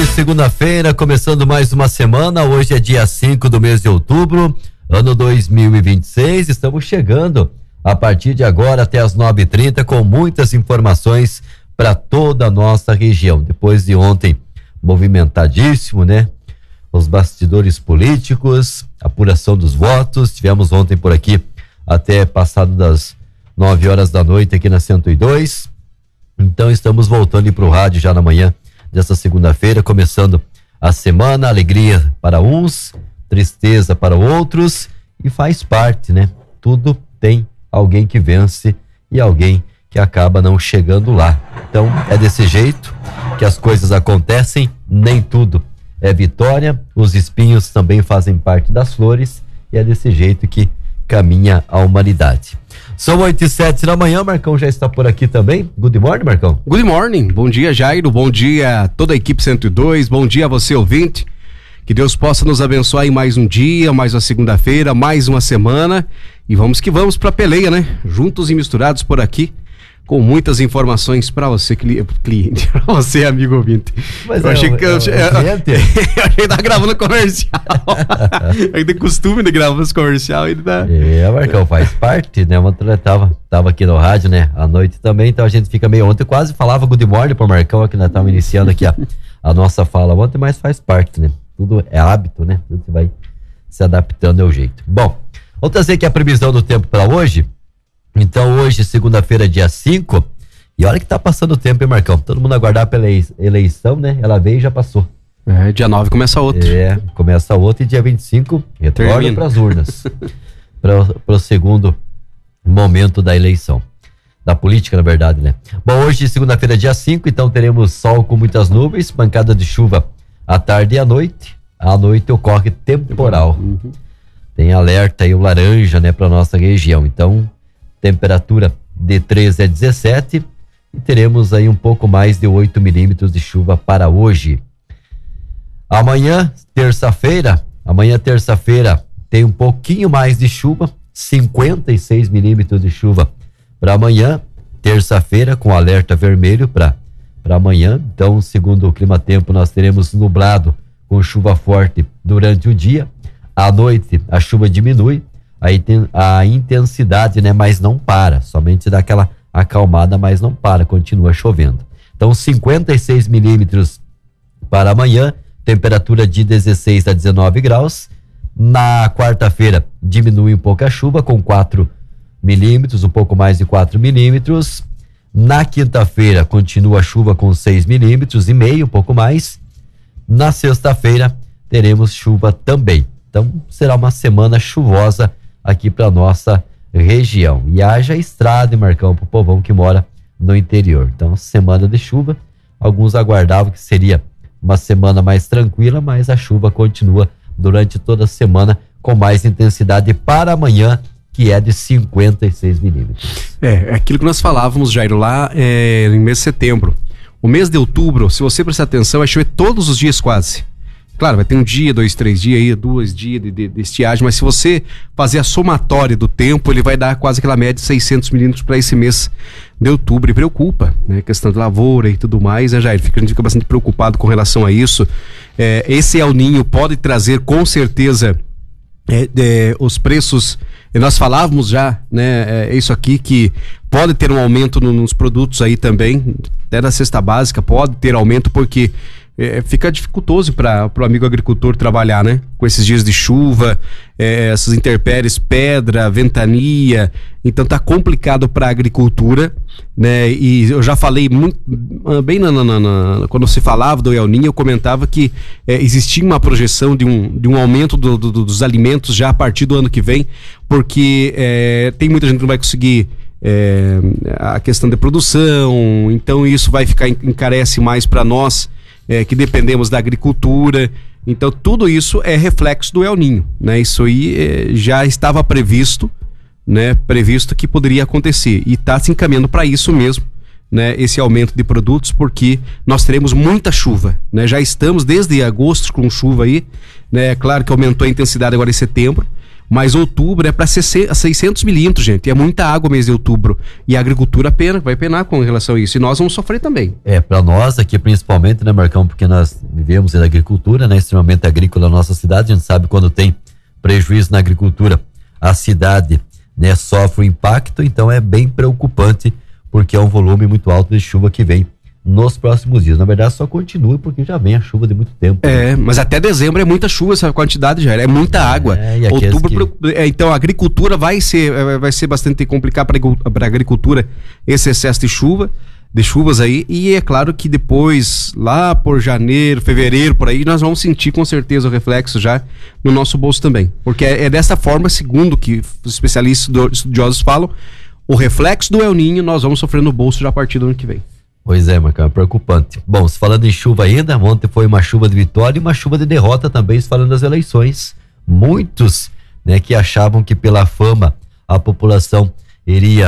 segunda-feira, começando mais uma semana. Hoje é dia 5 do mês de outubro, ano 2026. Estamos chegando a partir de agora até as 9h30 com muitas informações para toda a nossa região. Depois de ontem, movimentadíssimo, né? Os bastidores políticos, apuração dos votos. Tivemos ontem por aqui até passado das 9 horas da noite aqui na 102. Então estamos voltando para o rádio já na manhã dessa segunda-feira, começando a semana. Alegria para uns, tristeza para outros, e faz parte, né? Tudo tem alguém que vence e alguém que acaba não chegando lá. Então é desse jeito que as coisas acontecem, nem tudo é vitória, os espinhos também fazem parte das flores, e é desse jeito que caminha a humanidade. São 8h07 da manhã, Marcão já está por aqui também. Good morning, Marcão. Good morning, bom dia, Jairo, bom dia a toda a equipe 102, bom dia a você, ouvinte. Que Deus possa nos abençoar em mais um dia, mais uma segunda-feira, mais uma semana, e vamos que vamos pra peleia, né? Juntos e misturados por aqui, com muitas informações para você, cliente, para você, amigo ouvinte. Mas eu achei que eu achei que tava gravando comercial. Ainda tem costume de gravar os comercial. Marcão, faz parte, né? Ontem tava aqui no rádio, né? À noite também, então a gente fica meio... Ontem eu quase falava good morning pro Marcão, aqui nós estamos iniciando aqui a nossa fala ontem, mas faz parte, né? Tudo é hábito, né? Tudo vai se adaptando ao jeito. Bom, vamos trazer aqui a previsão do tempo para hoje. Então hoje, segunda-feira, dia 5, e olha que tá passando o tempo, hein, Marcão? Todo mundo aguardar pela eleição, né? Ela veio e já passou. Dia 9 começa outro. Começa outro, e dia 25 retorna para as urnas. para o segundo momento da eleição. Da política, na verdade, né? Bom, hoje, segunda-feira, dia 5, então teremos sol com muitas nuvens, pancada de chuva à tarde e à noite. À noite ocorre temporal. Tem alerta aí, o laranja, né, para nossa região. Então, temperatura de 13 a 17 e teremos aí um pouco mais de 8 milímetros de chuva para hoje. Amanhã, terça-feira, tem um pouquinho mais de chuva, 56 milímetros de chuva para amanhã, terça-feira, com alerta vermelho para amanhã. Então, segundo o Climatempo, nós teremos nublado com chuva forte durante o dia. À noite, a chuva diminui. Aí tem a intensidade, né? Mas não para, somente dá aquela acalmada, mas não para, continua chovendo. Então 56 milímetros para amanhã, temperatura de 16 a 19 graus. Na quarta-feira diminui um pouco a chuva com 4 milímetros, um pouco mais de 4 milímetros. Na quinta-feira continua a chuva com 6 milímetros e meio, um pouco mais. Na sexta-feira teremos chuva também. Então será uma semana chuvosa aqui para nossa região. E haja estrada, Marcão, pro povão que mora no interior. Então, semana de chuva, alguns aguardavam que seria uma semana mais tranquila, mas a chuva continua durante toda a semana com mais intensidade para amanhã, que é de 56 milímetros. É aquilo que nós falávamos, Jairo, lá em mês de setembro. O mês de outubro, se você prestar atenção, vai chover todos os dias quase. Claro, vai ter um dia, 2, 3 dias aí, 2 dias de estiagem, mas se você fazer a somatória do tempo, ele vai dar quase aquela média de 600 milímetros para esse mês de outubro. E preocupa, né? Questão de lavoura e tudo mais, né, Jair? A gente fica bastante preocupado com relação a isso. Esse El Ninho pode trazer, com certeza, os preços. Nós falávamos já, né? Isso aqui, que pode ter um aumento nos produtos aí também, até na cesta básica, pode ter aumento, porque fica dificultoso para o amigo agricultor trabalhar, né? Com esses dias de chuva, essas intempéries, pedra, ventania, então tá complicado para a agricultura, né? E eu já falei muito, bem quando se falava do El Ninho, eu comentava que existia uma projeção de um aumento dos alimentos já a partir do ano que vem, porque tem muita gente que não vai conseguir a questão de produção, então isso vai ficar, encarece mais para nós, que dependemos da agricultura. Então tudo isso é reflexo do El Ninho, né? Isso aí já estava previsto, né? Previsto que poderia acontecer, e está se encaminhando para isso mesmo, né? Esse aumento de produtos, porque nós teremos muita chuva, né? Já estamos desde agosto com chuva aí, né? Claro que aumentou a intensidade agora em setembro, Mas outubro é para 600 milímetros, gente. É muita água mês de outubro. E a agricultura vai penar com relação a isso. E nós vamos sofrer também. Para nós aqui principalmente, né, Marcão? Porque nós vivemos na agricultura, né? Extremamente agrícola na nossa cidade. A gente sabe quando tem prejuízo na agricultura, a cidade, né, sofre o impacto. Então é bem preocupante, porque é um volume muito alto de chuva que vem nos próximos dias. Na verdade, só continua porque já vem a chuva de muito tempo. Né? Mas até dezembro é muita chuva, essa quantidade já é muita água. Outubro, então a agricultura vai ser bastante complicado para a agricultura esse excesso de chuvas aí, e é claro que depois, lá por janeiro, fevereiro, por aí, nós vamos sentir com certeza o reflexo já no nosso bolso também. Porque é dessa forma, segundo que os especialistas estudiosos falam, o reflexo do El Niño nós vamos sofrer no bolso já a partir do ano que vem. Pois é, Marcão, é preocupante. Bom, se falando em chuva ainda, ontem foi uma chuva de vitória e uma chuva de derrota também, se falando das eleições. Muitos, né, que achavam que pela fama a população iria,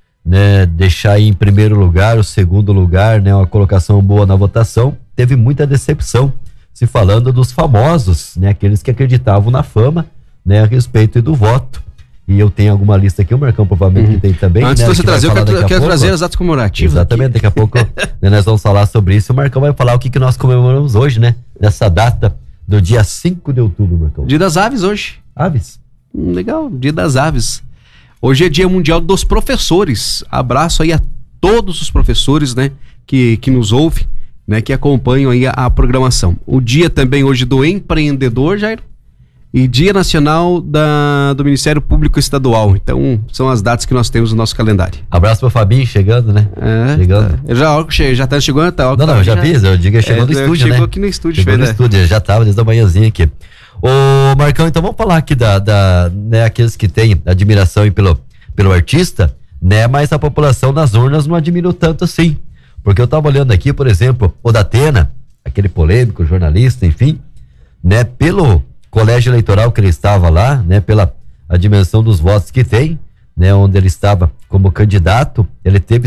né, deixar em primeiro lugar, o segundo lugar, né, uma colocação boa na votação, teve muita decepção, se falando dos famosos, né, aqueles que acreditavam na fama, né, a respeito do voto. E eu tenho alguma lista aqui, o Marcão provavelmente que tem também. Antes, né, de você trazer, eu quero trazer as datas comemorativas. Exatamente, daqui a pouco né, nós vamos falar sobre isso. O Marcão vai falar o que nós comemoramos hoje, né? Nessa data do dia 5 de outubro, Marcão. Dia das Aves hoje. Aves? Legal, Dia das Aves. Hoje é Dia Mundial dos Professores. Abraço aí a todos os professores, né, que nos ouvem, né, que acompanham aí a programação. O dia também hoje do empreendedor, Jair. E Dia Nacional do Ministério Público Estadual. Então, são as datas que nós temos no nosso calendário. Abraço pro Fabinho chegando, né? Chegando. Já tá chegando? Tá, não, já fiz. Eu digo que chegou no estúdio, né? Chegou aqui no estúdio. Chegou no estúdio, já tava desde a manhãzinha aqui. Ô, Marcão, então vamos falar aqui né, aqueles que têm admiração aí pelo artista, né? Mas a população nas urnas não admirou tanto assim. Porque eu tava olhando aqui, por exemplo, o Datena, aquele polêmico jornalista, enfim, né? Pelo colégio eleitoral que ele estava lá, né, pela a dimensão dos votos que tem, né, onde ele estava como candidato, ele teve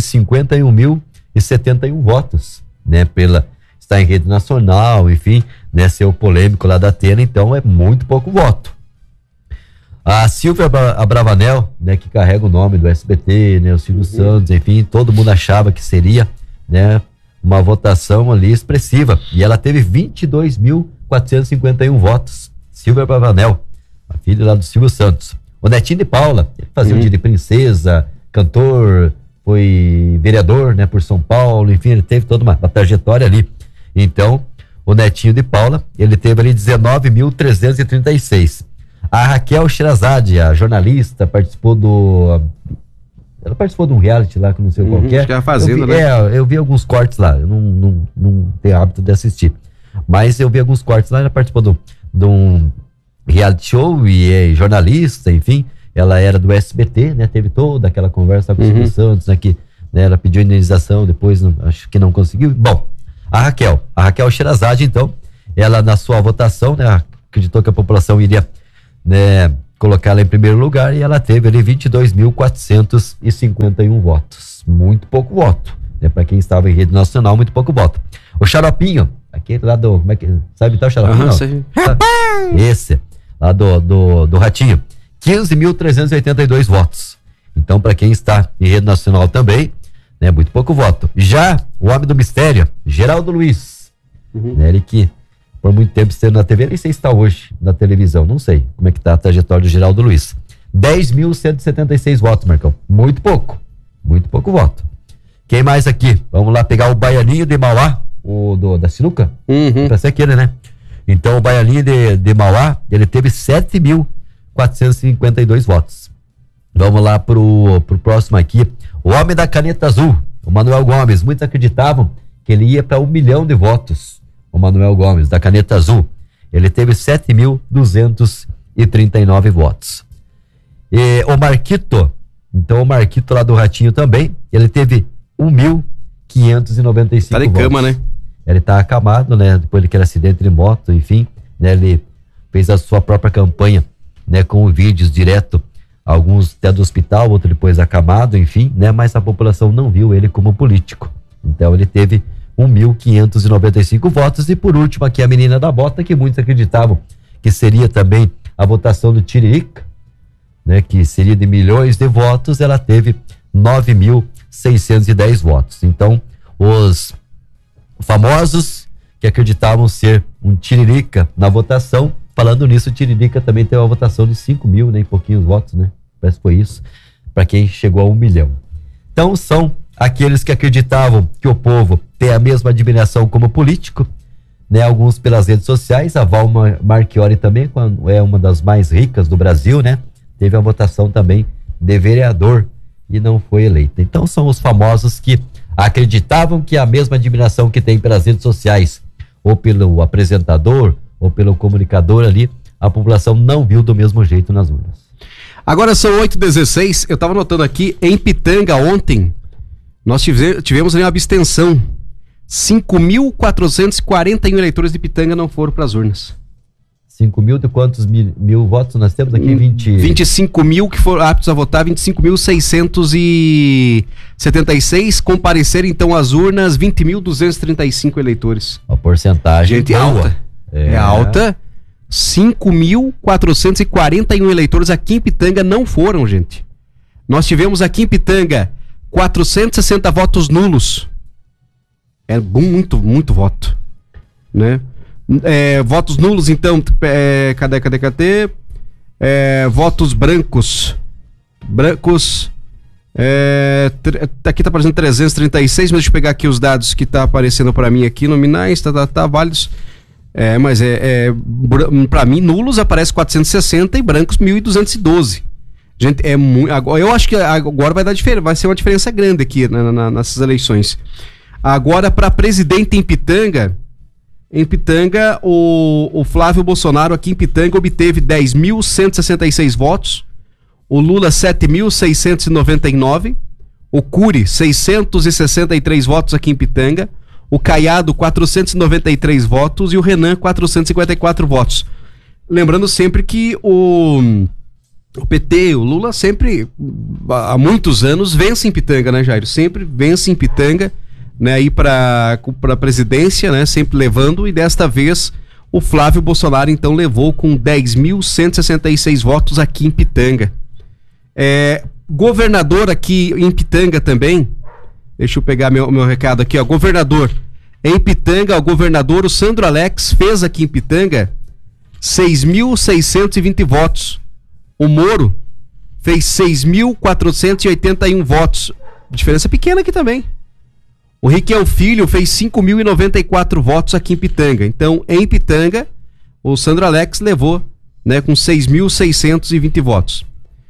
51.071 votos, né, estar em rede nacional, enfim, né, ser o polêmico lá da Atena, então é muito pouco voto. A Silvia Abravanel, né, que carrega o nome do SBT, né, o Silvio Santos, enfim, todo mundo achava que seria, né, uma votação ali expressiva, e ela teve 22.451 votos. Silvia Abravanel, a filha lá do Silvio Santos. O netinho de Paula, ele fazia o dia de princesa, cantor, foi vereador, né, por São Paulo, enfim, ele teve toda uma trajetória ali. Então, o netinho de Paula, ele teve ali 19.336. A Raquel Sherazade, a jornalista, participou ela participou de um reality lá, que não sei qual que é. Acho que é a Fazenda, né? Eu vi alguns cortes lá, eu não tenho hábito de assistir. Mas eu vi alguns cortes lá, ela participou de um reality show e é jornalista, enfim, ela era do SBT, né, teve toda aquela conversa com o Silvio Santos, né, que, né, ela pediu indenização, depois acho que não conseguiu. Bom, a Raquel Sherazade, então, ela na sua votação, né, acreditou que a população iria, né, colocá-la em primeiro lugar, e ela teve ali 22.451 votos, muito pouco voto, né, para quem estava em rede nacional, muito pouco voto. O Xaropinho, aquele lá do, como é que, sabe tal Xaropinho? Esse, lá do Ratinho, 15.382 votos. Então, para quem está em rede nacional também, né, muito pouco voto. Já o homem do mistério, Geraldo Luiz, né, ele que por muito tempo esteve na TV, nem sei se está hoje na televisão, não sei como é que está a trajetória do Geraldo Luiz. 10.176 votos, Marcão. Muito pouco voto. Quem mais aqui? Vamos lá pegar o Baianinho de Mauá, da Sinuca? Pra ser aquele, né? Então o Baianinho de Mauá, ele teve 7.452 votos. Vamos lá pro próximo aqui. O homem da caneta azul, o Manuel Gomes. Muitos acreditavam que ele ia para 1 milhão de votos. O Manuel Gomes, da caneta azul. Ele teve 7.239 votos. E o Marquito, então o Marquito lá do Ratinho também, ele teve 1.595 tá de votos. Cama, né? Ele tá acamado, né? Depois daquele acidente de moto, enfim, né? Ele fez a sua própria campanha, né? Com vídeos direto, alguns até do hospital, outro depois acamado, enfim, né? Mas a população não viu ele como político. Então ele teve 1.595 votos. E por último aqui a menina da bota, que muitos acreditavam que seria também a votação do Tiririca, né, que seria de milhões de votos, ela teve 9.610 votos. Então, os famosos que acreditavam ser um tiririca na votação, falando nisso, o tiririca também teve uma votação de 5 mil, né, pouquinhos votos, né? Parece que foi isso, para quem chegou a 1 milhão. Então, são aqueles que acreditavam que o povo tem a mesma admiração como político, né? Alguns pelas redes sociais, a Val Marchiori também, é uma das mais ricas do Brasil, né? Teve a votação também de vereador e não foi eleita. Então, são os famosos que acreditavam que a mesma admiração que tem pelas redes sociais, ou pelo apresentador, ou pelo comunicador ali, a população não viu do mesmo jeito nas urnas. Agora são 8h16, eu estava notando aqui, em Pitanga ontem, nós tivemos uma abstenção. 5.441 eleitores de Pitanga não foram para as urnas. 5 mil de quantos mil votos nós temos aqui? 25 mil que foram aptos a votar, 25.676 compareceram então às urnas, 20.235 eleitores. A porcentagem gente alta. É alta. 5.441 eleitores aqui em Pitanga não foram, gente. Nós tivemos aqui em Pitanga 460 votos nulos. É muito voto, né? Votos nulos, então, cadê? Votos brancos. Aqui tá aparecendo 336, mas deixa eu pegar aqui os dados que tá aparecendo para mim aqui, nominais, válidos. Mas para mim, nulos aparece 460 e brancos 1.212. Gente, eu acho que agora vai ser uma diferença grande aqui nessas eleições. Agora, para presidente em Pitanga, o Flávio Bolsonaro aqui em Pitanga obteve 10.166 votos, o Lula 7.699, o Cury 663 votos aqui em Pitanga, o Caiado 493 votos e o Renan 454 votos. Lembrando sempre que o PT, o Lula sempre, há muitos anos, vence em Pitanga, né, Jair? Sempre vence em Pitanga, né, aí para a presidência, né, sempre levando, e desta vez o Flávio Bolsonaro então levou com 10.166 votos aqui em Pitanga. Governador aqui em Pitanga também, deixa eu pegar meu recado aqui, ó, governador em Pitanga, o Sandro Alex fez aqui em Pitanga 6.620 votos, o Moro fez 6.481 votos, diferença pequena aqui também. O Riquel Filho fez 5.094 votos aqui em Pitanga. Então, em Pitanga, o Sandro Alex levou, né, com 6.620 votos.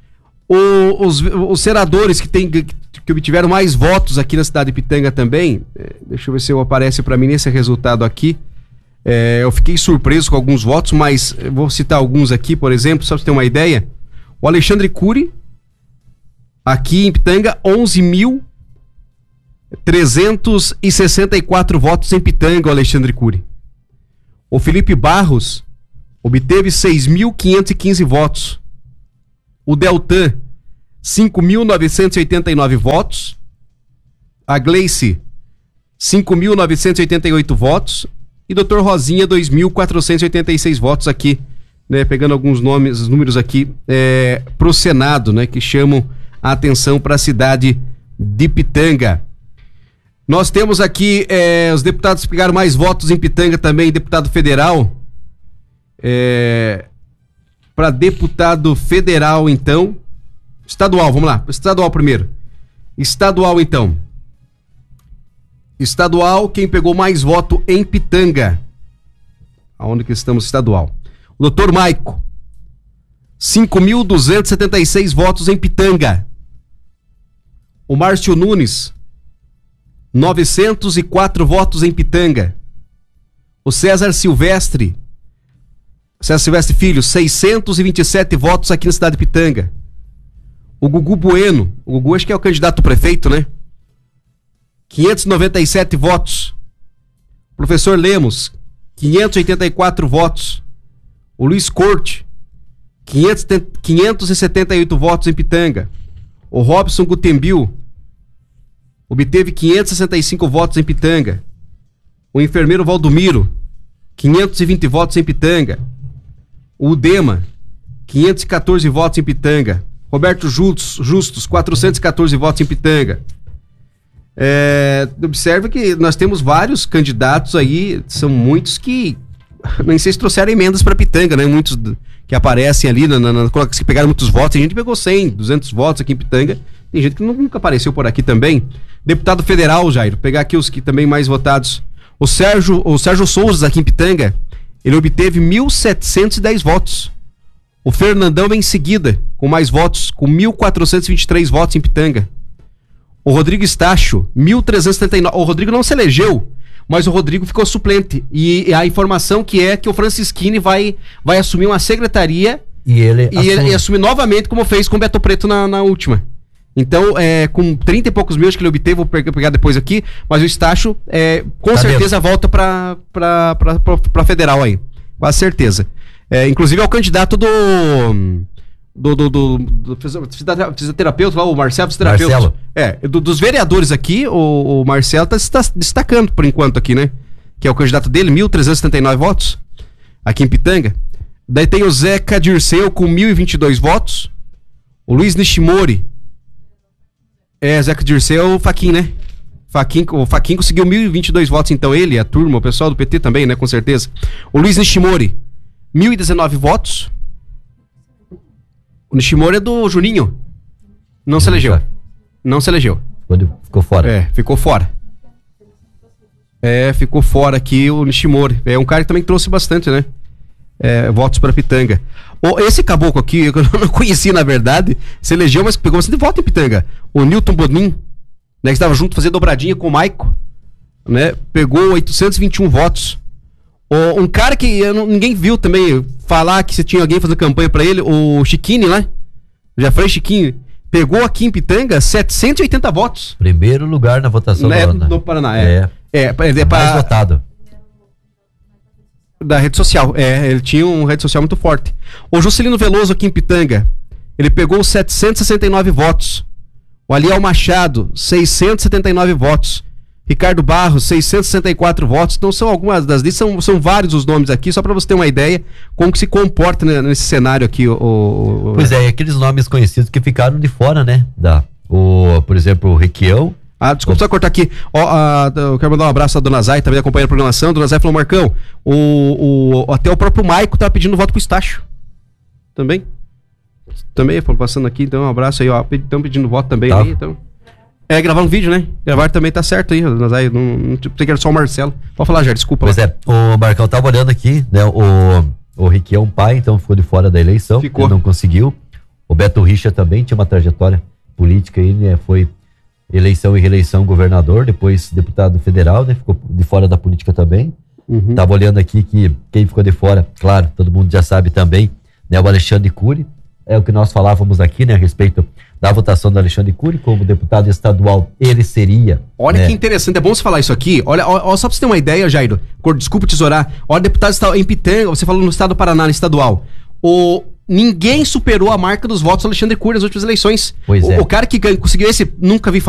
Os senadores que obtiveram mais votos aqui na cidade de Pitanga também, deixa eu ver se aparece para mim nesse resultado aqui. Eu fiquei surpreso com alguns votos, mas eu vou citar alguns aqui, por exemplo, só para você ter uma ideia. O Alexandre Cury, aqui em Pitanga, 11.364 votos em Pitanga, o Alexandre Cury. O Felipe Barros obteve 6.515 votos. O Deltan, 5.989 votos. A Gleice, 5.988 votos. E Dr. Rosinha, 2.486 votos aqui, né, pegando alguns números aqui pro Senado, né, que chamam a atenção para a cidade de Pitanga. Nós temos aqui os deputados que pegaram mais votos em Pitanga também, deputado federal. Para deputado federal, então. Estadual, vamos lá. Estadual primeiro. Estadual, então. Estadual, quem pegou mais voto em Pitanga? Aonde que estamos? Estadual. O doutor Maico. 5.276 votos em Pitanga. O Márcio Nunes. 904 votos em Pitanga. O César Silvestre Filho, 627 votos aqui na cidade de Pitanga. O Gugu Bueno, o Gugu acho que é o candidato prefeito, né? 597 votos. O professor Lemos, 584 votos. O Luiz Corte, 578 votos em Pitanga. O Robson Gutembil obteve 565 votos em Pitanga. O enfermeiro Valdomiro, 520 votos em Pitanga. O Udema, 514 votos em Pitanga. Roberto Justus, 414 votos em Pitanga. Observa que nós temos vários candidatos aí, são muitos que nem sei se trouxeram emendas para Pitanga, né? Muitos que aparecem ali, que pegaram muitos votos. Tem gente que pegou 100, 200 votos aqui em Pitanga. Tem gente que nunca apareceu por aqui também. Deputado federal, Jairo, pegar aqui os que também mais votados. O Sérgio Souza aqui em Pitanga, ele obteve 1.710 votos. O Fernandão vem em seguida, com mais votos, com 1.423 votos em Pitanga. O Rodrigo Estácio, 1.379. O Rodrigo não se elegeu, mas o Rodrigo ficou suplente. E a informação que é que o Francisquini vai assumir uma secretaria e assumir novamente, como fez com o Beto Preto na última. Então, com 30 e poucos mil, acho que ele obteve, vou pegar depois aqui, mas o Estácio, com certeza, volta pra federal aí. Com a certeza. Inclusive é o candidato do fisioterapeuta lá, o Marcelo, fisioterapeuta. Dos vereadores aqui, o Marcelo está destacando por enquanto aqui, né? Que é o candidato dele, 1.379 votos, aqui em Pitanga. Daí tem o Zeca Dirceu com 1.022 votos. O Luiz Nishimori. Zeca Dirceu, o Faquin, né? O Faquin conseguiu 1.022 votos, então ele, a turma, o pessoal do PT também, né? Com certeza. O Luiz Nishimori, 1.019 votos. O Nishimori é do Juninho. Não se elegeu. Ficou fora. Ficou fora. Ficou fora aqui o Nishimori. É um cara que também trouxe bastante, né? Votos para Pitanga. Esse caboclo aqui, eu não conheci na verdade, se elegeu, mas pegou bastante voto em Pitanga. O Newton Bonin, né, que estava junto, fazer dobradinha com o Maico, né? Pegou 821 votos. Um cara que ninguém viu também falar que se tinha alguém fazendo campanha para ele, o Chiquini, né? Já foi Chiquini. Pegou aqui em Pitanga 780 votos. Primeiro lugar na votação no Paraná. Mais votado. Da rede social, ele tinha uma rede social muito forte. O Juscelino Veloso aqui em Pitanga, ele pegou 769 votos. O Aliel Machado, 679 votos. Ricardo Barros, 664 votos. Então são algumas das listas, são vários os nomes aqui, só para você ter uma ideia como que se comporta nesse cenário aqui. Pois aqueles nomes conhecidos que ficaram de fora, né? Por exemplo, o Requião. Desculpa só cortar aqui. Eu quero mandar um abraço à Dona Zay, também acompanhando a programação. Dona Zay falou, Marcão, até o próprio Maico tá pedindo voto pro Estácio. Também, passando aqui, então um abraço aí, ó. Estão pedindo voto também aí, então. Gravar um vídeo, né? Gravar também tá certo aí, Dona Zay. Não sei que era só o Marcelo. Pode falar, Jair, desculpa. Pois o Marcão tava olhando aqui, né? O Requião pai, então ficou de fora da eleição. Ele não conseguiu. O Beto Richa também tinha uma trajetória política aí, né? Foi eleição e reeleição governador, depois deputado federal, né? Ficou de fora da política também. Tava olhando aqui que quem ficou de fora, claro, todo mundo já sabe também, né? O Alexandre Cury, é o que nós falávamos aqui, né? A respeito da votação do Alexandre Cury como deputado estadual, ele seria... Olha, né? Que interessante, é bom você falar isso aqui. Olha, só pra você ter uma ideia, Jairo, desculpa tesourar, olha, deputado estadual em Pitanga, você falou no estado do Paraná, no estadual, ninguém superou a marca dos votos do Alexandre Cury nas últimas eleições. Pois o cara que conseguiu esse, nunca vi falar.